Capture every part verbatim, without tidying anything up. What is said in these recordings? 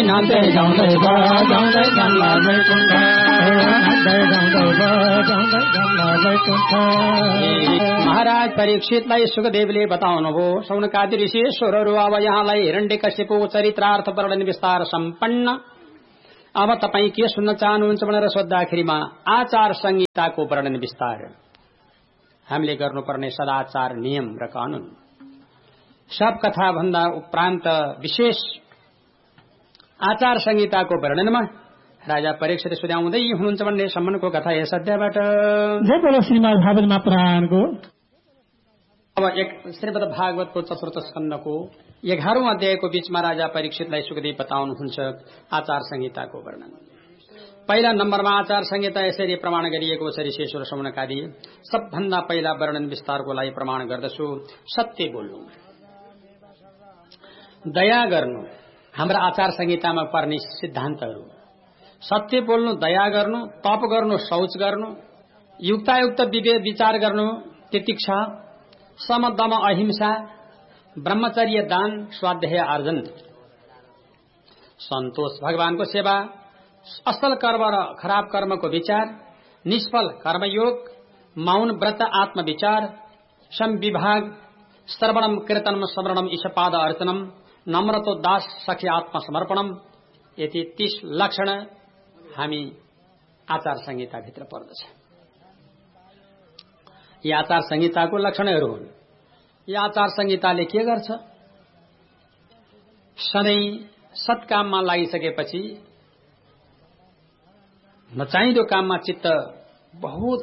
नान्दै जाउँदै ब जाउँदै जान्ला वैकुण्ठ नान्दै जाउँदै ब जाउँदै जान्ला वैकुण्ठ। महाराज परीक्षितलाई सुखदेवले बताउनुभयो, शौनकादि ऋषिश्वरहरू अब यहाँलाई हिरण्यकश्यपको चरित्रार्थ वर्णन विस्तार सम्पन्न। अब तपाईँ के सुन्न चाहनुहुन्छ भनेर सोद्धाखेरिमा आचार संहिताको वर्णन विस्तार, हामीले गर्नुपर्ने सदाचार नियम र कानून सब कथा भन्दा उपरान्त विशेष आचार संहिताको वर्णनमा राजा परीक्षित सुझाउँदै हुनुहुन्छ भन्ने सम्मको कथा यस अध्यायबाट। जय बोलो श्रीमद् भागवत पुराणको। अब एक श्रीमद् भागवतको चतुर्थ स्कन्धको एघारौं अध्यायको बीचमा राजा परीक्षितलाई सुखदेव बताउनुहुन्छ आचार संहिताको वर्णन। पहिला नम्बरमा आचार संहिता यसरी प्रमाण गरिएको छ, ऋषिश्वर शौनकादि सबभन्दा पहिला वर्णन विस्तारको लागि प्रमाण गर्दछु। सत्य बोल्नु, दया गर्नु हाम्रा आचार संहितामा पर्ने सिद्धान्तहरू। सत्य बोल्नु, दया गर्नु, तप गर्नु, शौच गर्नु, युक्तायुक्त विवेक विचार गर्नु, तितिक्षा, समदम अहिंसा, ब्रह्मचर्य दान, स्वाध्याय आर्जन, सन्तोष, भगवानको सेवा, असल कर्म र खराब कर्मको विचार, निष्फल कर्मयोग, मौन व्रत आत्मविचार, संविभाग, श्रवणम कीर्तनम स्मरणम ईशपाद अर्चनम, नम्रतोदास सखी आत्मसमर्पणम, यति तीस लक्षण हामी आचार संहिताभित्र पर्दछ। यी आचार संहिताको लक्षणहरू हुन्। यो आचार संहिताले के गर्छ? सधैँ सत्काममा लागिसकेपछि नचाहिँदो काममा चित्त बहुत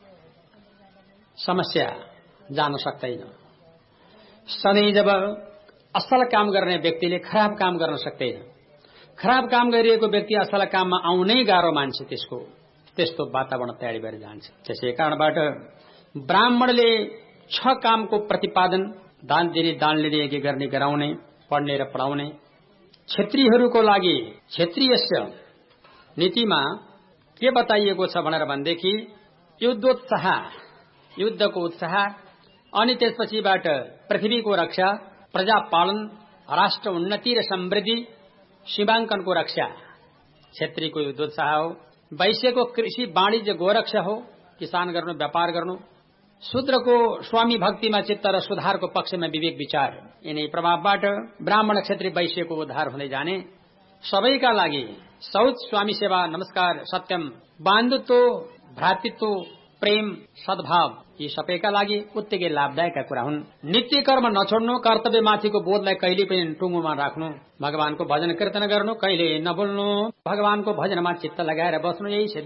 समस्या जान सक्दैन। सधैँ जब असल काम गर्ने व्यक्तिले खराब काम गर्न सक्दैन, खराब काम गरिरहेको व्यक्ति असल काममा आउनै गाह्रो मान्छ, त्यसको त्यस्तो वातावरण तयारी भएर जान्छ। त्यसै कारणबाट ब्राह्मणले छ कामको प्रतिपादन, दान दिने दान लिने यज्ञ गर्ने गराउने, पढ्ने र पढाउने। क्षेत्रीहरूको लागि क्षेत्रीय नीतिमा के बताइएको छ भनेर भनेदेखि युद्धोत्साह, युद्धको उत्साह, अनि त्यसपछिबाट पृथ्वीको रक्षा, प्रजापालन, राष्ट्र उन्नति र समृद्धि, सीमाङ्कनको रक्षा क्षेत्रीको युद्धोत्साह हो। वैश्यको कृषि वाणिज्य गोरक्षा हो, किसान गर्नु, व्यापार गर्नु। शूद्रको स्वामी भक्तिमा चित्त र सुधारको पक्षमा विवेक विचार। यिनै प्रभावबाट ब्राह्मण क्षेत्रीय वैश्यको उद्धार हुँदै जाने। सबैका लागि शौच, स्वामी सेवा, नमस्कार, सत्यम, बन्धुत्व, भ्रातृत्व, प्रेम, सद्भाव, यी सबैका लागि उत्तिकै लाभदायकका कुरा हुन्। नित्य कर्म नछोड्नु, कर्तव्यमाथिको बोधलाई कहिले पनि टुङ्गोमा राख्नु, भगवानको भजन कीर्तन गर्नु, कहिले नभुल्नु, भगवानको भजनमा चित्त लगाएर बस्नु, यही